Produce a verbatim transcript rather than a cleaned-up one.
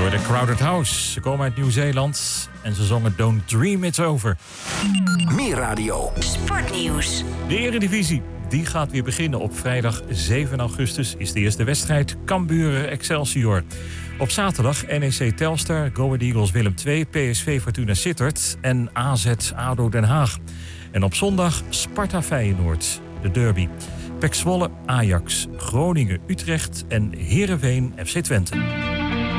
Door de Crowded House. Ze komen uit Nieuw-Zeeland en ze zongen Don't Dream It's Over. Meer radio. Sportnieuws. De Eredivisie, die gaat weer beginnen. Op vrijdag zeven augustus is de eerste wedstrijd Cambuur-Excelsior. Op zaterdag N E C Telstar, Go Ahead Eagles Willem twee, P S V Fortuna Sittard en A Z ADO Den Haag. En op zondag Sparta Feyenoord, de derby. P E C Zwolle Ajax, Groningen Utrecht en Heerenveen F C Twente.